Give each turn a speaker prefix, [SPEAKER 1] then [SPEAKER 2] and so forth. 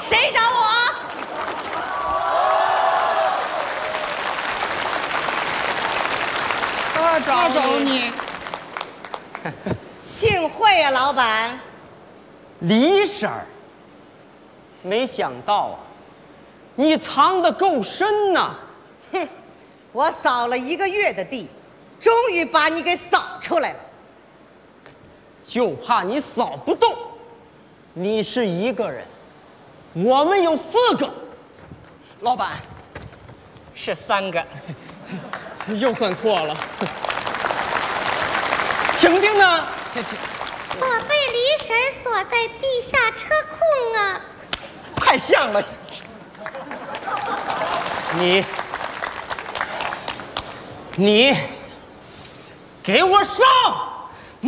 [SPEAKER 1] 谁找我？
[SPEAKER 2] 他找你。
[SPEAKER 1] 幸会呀，老板。
[SPEAKER 2] 李婶儿，没想到啊，你藏得够深呐！
[SPEAKER 1] 哼，我扫了1个月的地，终于把你给扫出来了。
[SPEAKER 2] 就怕你扫不动。你是1个人，我们有4个。
[SPEAKER 3] 老板，是3个。
[SPEAKER 2] 又算错了。婷婷呢？
[SPEAKER 4] 我被李婶锁在地下车库啊！
[SPEAKER 3] 太像了。
[SPEAKER 2] 你给我上！